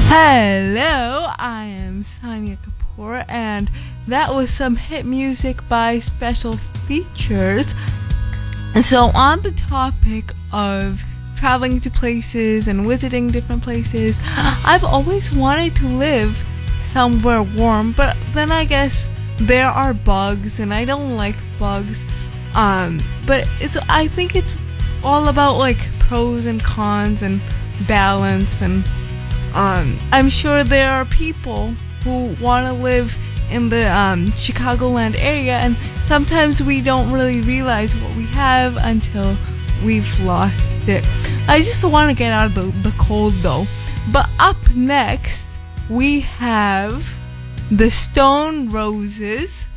Hello, I am Sania Kapoor, and that was some hit music by Special Features. And so, on the topic of traveling to places and visiting different places, I've always wanted to live somewhere warm, but then I guess there are bugs, and I don't like bugs. But I think it's all about like pros and cons and balance, and I'm sure there are people who want to live in the Chicagoland area, and sometimes we don't really realize what we have until we've lost it. I just want to get out of the cold though. But up next, we have the Stone Roses